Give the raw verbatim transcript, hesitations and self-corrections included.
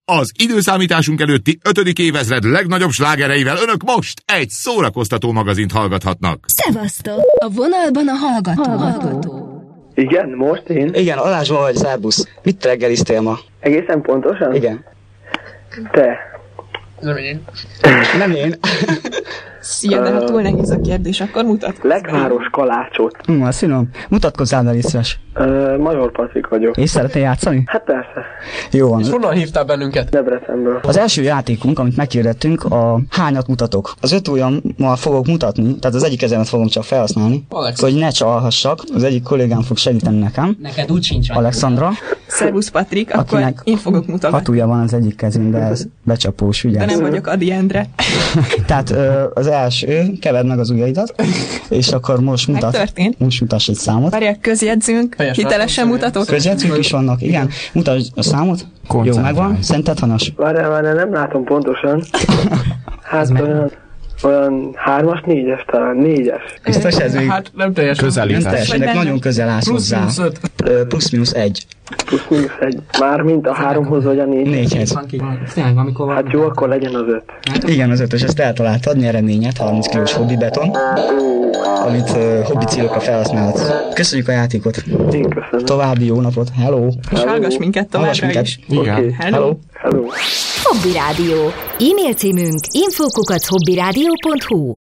Az időszámításunk előtti ötödik évezred legnagyobb slágereivel önök most egy szórakoztató magazint hallgathatnak. Szevasztok! A vonalban a hallgató. hallgató. Igen, most én? Igen, Alázsban vagy, szerbusz. Mit reggeliztél ma? Egészen pontosan? Igen. Te. Nem én. Nem én. Szia, de hát túl nehéz a kérdés, akkor mutatkozz. Legváros kalácsot. Hm, azt finom. Mutatkozzál meg, szíves. Uh, Major Patrik vagyok. És szeretnél játszani? Hát persze. Jó van. És honnan hívtál bennünket? Debrecenből. Az első játékunk, amit meghirdettünk, a hányat mutatok. Az öt ujjammal fogok mutatni, tehát az egyik kezemet fogom csak felhasználni, Alex. hogy ne csalhassak. Az egyik kollégám fog segíteni nekem. Neked úgy sincs. Alexandra. Szervusz Patrik, akkor Akinek én fogok mutatni. Hat ujja van az egyik kezén, de ez becsapós, ugye? De nem vagyok Adi Endre. Tehát ö, az első, keverd meg az ujjaidat, és akkor most mutat. Megtörtént. Most mutass egy számot. Várják, közjegyzünk, hitelesen mutatok. Közjegyzők is vannak, igen. Mutasd a számot. Jó, megvan. Szented Hanas. Várjál, várjál, nem látom pontosan. Hát olyan, olyan hármas, négyes talán, négyes. Biztos ez még Hát nem teljesen. Közelítás. nem teljesen, de nagyon közel állsz hozzá. Plusz öt. Ö, Plusz mínusz egy. Plusz mínusz egy. Mármint a háromhoz vagy a négy. Négyhez. Tényleg, amikor Hát jó, akkor legyen az öt. Igen, az ötös, ezt eltaláltad, eredményet, harminc kilós hobbi beton, amit uh, hobbi célokra felhasználhatsz. Köszönjük a játékot. Én köszönöm. További jó napot. Hello. És hallgass minket Hallgass továbbra minket. is. Igen. Oké. Hello. Hello. Hobby Rádió. E-mail címünk info kukac hobbyradio pont hu.